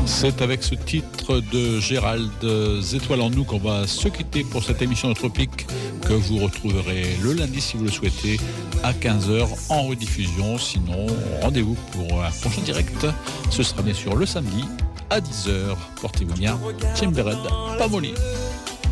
C'est avec ce titre de Gérald, Étoiles en nous, qu'on va se quitter pour cette émission de Tropique que vous retrouverez le lundi si vous le souhaitez à 15h en rediffusion. Sinon, rendez-vous pour un prochain direct. Ce sera bien sûr le samedi à 10h. Portez-vous bien. Timbered, Pamoli.